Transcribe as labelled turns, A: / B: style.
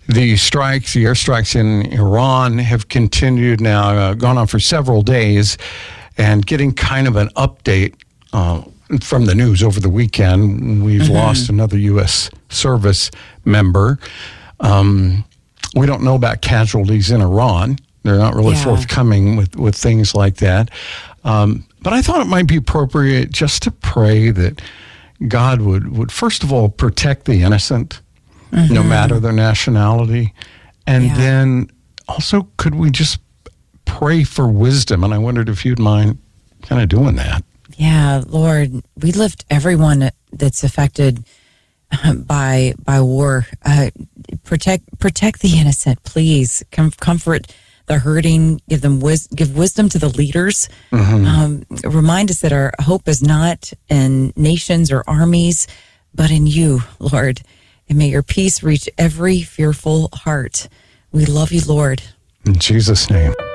A: The airstrikes in Iran have continued now, gone on for several days, and getting kind of an update from the news over the weekend. We've lost another U.S. service member. We don't know about casualties in Iran. They're not really forthcoming with things like that. But I thought it might be appropriate just to pray that God would first of all protect the innocent, no matter their nationality. And then also, could we just pray for wisdom? And I wondered if you'd mind kind of doing that.
B: Yeah, Lord, we lift everyone that's affected by war. Protect the innocent, please. Comfort the hurting. Give wisdom to the leaders. Remind us that our hope is not in nations or armies, but in you, Lord. And may your peace reach every fearful heart. We love you, Lord.
A: In Jesus' name.